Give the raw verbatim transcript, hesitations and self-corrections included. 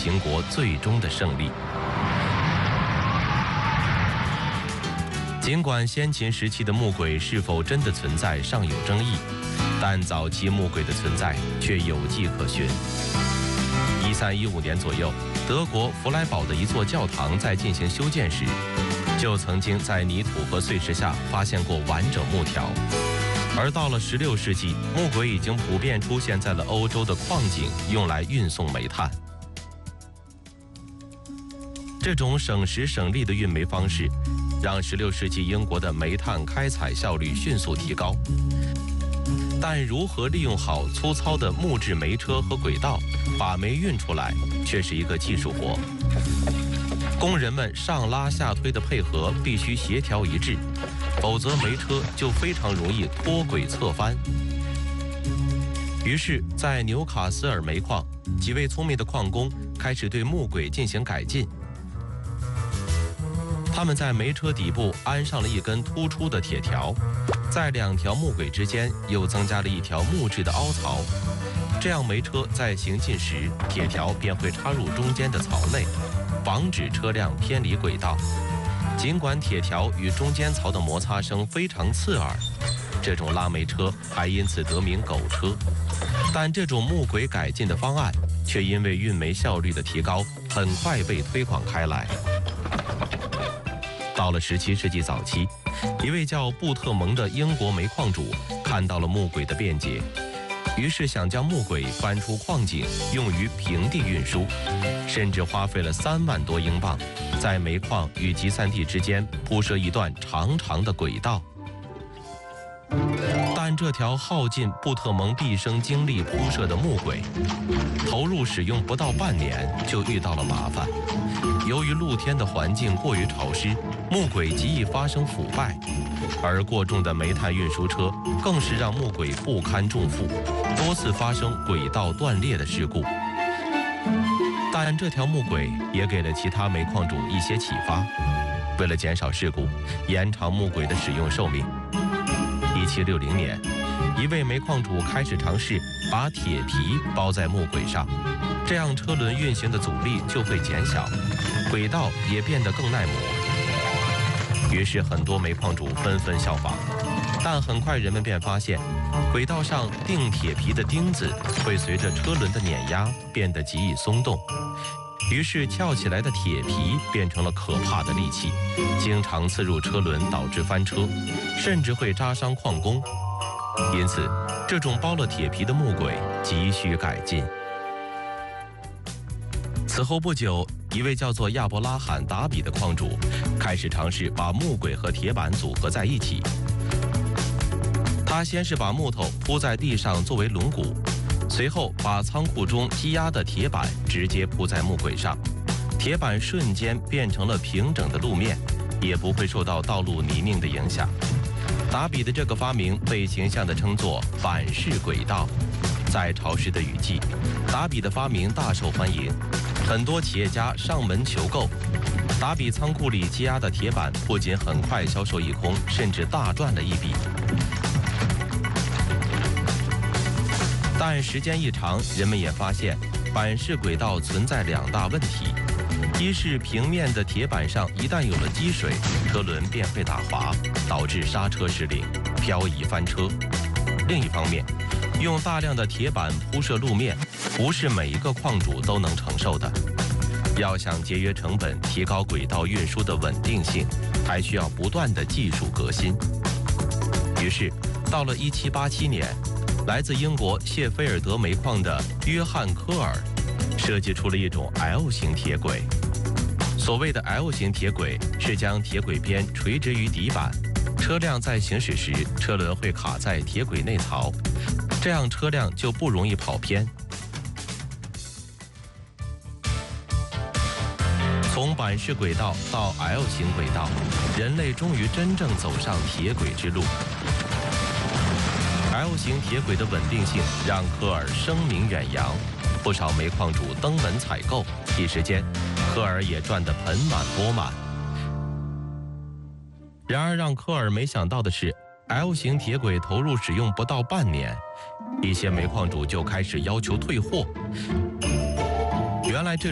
秦国最终的胜利。尽管先秦时期的木轨是否真的存在尚有争议，但早期木轨的存在却有迹可循。一三一五年左右，德国弗莱堡的一座教堂在进行修建时，就曾经在泥土和碎石下发现过完整木条。而到了十六世纪，木轨已经普遍出现在了欧洲的矿井，用来运送煤炭。这种省时省力的运煤方式，让十六世纪英国的煤炭开采效率迅速提高。但如何利用好粗糙的木质煤车和轨道，把煤运出来，却是一个技术活。工人们上拉下推的配合必须协调一致，否则煤车就非常容易脱轨侧翻。于是，在纽卡斯尔煤矿，几位聪明的矿工开始对木轨进行改进。他们在煤车底部安上了一根突出的铁条，在两条木轨之间又增加了一条木质的凹槽，这样煤车在行进时，铁条便会插入中间的槽内，防止车辆偏离轨道。尽管铁条与中间槽的摩擦声非常刺耳，这种拉煤车还因此得名狗车。但这种木轨改进的方案却因为运煤效率的提高，很快被推广开来。到了十七世纪早期，一位叫布特蒙的英国煤矿主看到了木轨的便捷，于是想将木轨搬出矿井，用于平地运输，甚至花费了三万多英镑，在煤矿与集散地之间铺设一段长长的轨道。但这条耗尽布特蒙毕生精力铺设的木轨，投入使用不到半年就遇到了麻烦。由于露天的环境过于潮湿，木轨极易发生腐败，而过重的煤炭运输车更是让木轨不堪重负，多次发生轨道断裂的事故。但这条木轨也给了其他煤矿主一些启发，为了减少事故，延长木轨的使用寿命。一七六零年，一位煤矿主开始尝试把铁皮包在木轨上，这样车轮运行的阻力就会减小，轨道也变得更耐磨。于是很多煤矿主纷纷效仿，但很快人们便发现，轨道上钉铁皮的钉子会随着车轮的碾压变得极易松动，于是翘起来的铁皮变成了可怕的利器，经常刺入车轮，导致翻车，甚至会扎伤矿工。因此，这种包了铁皮的木轨急需改进。此后不久，一位叫做亚伯拉罕·达比的矿主开始尝试把木轨和铁板组合在一起。他先是把木头铺在地上作为轮毂，随后把仓库中积压的铁板直接铺在木轨上，铁板瞬间变成了平整的路面，也不会受到道路泥泞的影响。达比的这个发明被形象地称作板式轨道。在潮湿的雨季，达比的发明大受欢迎，很多企业家上门求购。达比仓库里积压的铁板不仅很快销售一空，甚至大赚了一笔。但时间一长，人们也发现板式轨道存在两大问题：一是平面的铁板上一旦有了积水，车轮便会打滑，导致刹车失灵，漂移翻车；另一方面，用大量的铁板铺设路面，不是每一个矿主都能承受的。要想节约成本，提高轨道运输的稳定性，还需要不断的技术革新。于是，到了一七八七年，来自英国谢菲尔德煤矿的约翰·科尔设计出了一种 L 型铁轨。所谓的 L 型铁轨是将铁轨边垂直于底板，车辆在行驶时，车轮会卡在铁轨内槽，这样车辆就不容易跑偏。从板式轨道到 L 型轨道，人类终于真正走上铁轨之路。L 型铁轨的稳定性让科尔声名远扬，不少煤矿主登门采购，一时间，科尔也赚得盆满钵满。然而，让科尔没想到的是 ，L 型铁轨投入使用不到半年，一些煤矿主就开始要求退货。原来这